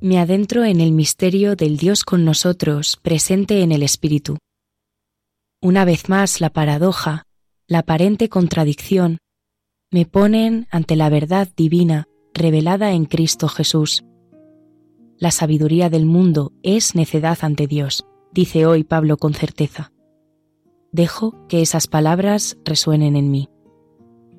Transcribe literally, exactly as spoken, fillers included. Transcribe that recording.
Me adentro en el misterio del Dios con nosotros, presente en el Espíritu. Una vez más la paradoja, la aparente contradicción, me ponen ante la verdad divina revelada en Cristo Jesús. La sabiduría del mundo es necedad ante Dios, dice hoy Pablo con certeza. Dejo que esas palabras resuenen en mí.